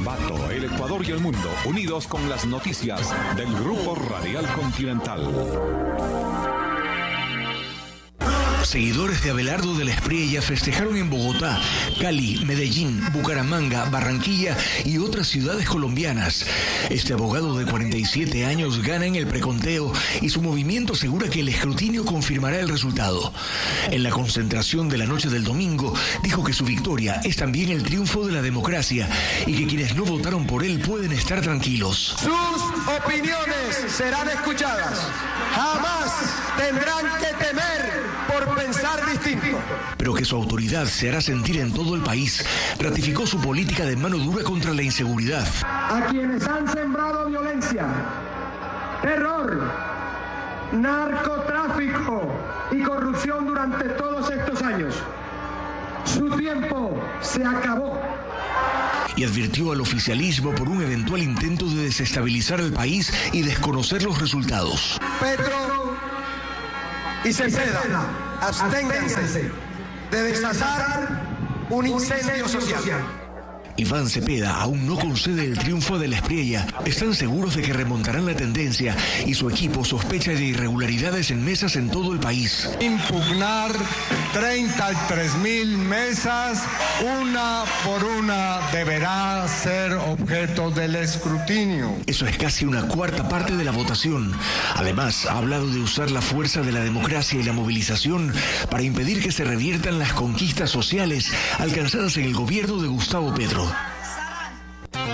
Ambato, el Ecuador y el mundo, unidos con las noticias del Grupo Radial Continental. Seguidores de Abelardo de la Espriella festejaron en Bogotá, Cali, Medellín, Bucaramanga, Barranquilla y otras ciudades colombianas. Este abogado de 47 años gana en el preconteo y su movimiento asegura que el escrutinio confirmará el resultado. En la concentración de la noche del domingo, dijo que su victoria es también el triunfo de la democracia y que quienes no votaron por él pueden estar tranquilos. Sus opiniones serán escuchadas. Jamás tendrán que temer por pensar distinto. Pero que su autoridad se hará sentir en todo el país. Ratificó su política de mano dura contra la inseguridad. A quienes han sembrado violencia, terror, narcotráfico y corrupción durante todos estos años, su tiempo se acabó. Y advirtió al oficialismo por un eventual intento de desestabilizar el país y desconocer los resultados. Petro y Cepeda, absténganse de desatar un incendio social. Iván Cepeda aún no concede el triunfo de la Espriella. Están seguros de que remontarán la tendencia y su equipo sospecha de irregularidades en mesas en todo el país. Impugnar 33.000 mesas, una por una deberá ser objeto del escrutinio. Eso es casi una cuarta parte de la votación. Además, ha hablado de usar la fuerza de la democracia y la movilización para impedir que se reviertan las conquistas sociales alcanzadas en el gobierno de Gustavo Petro.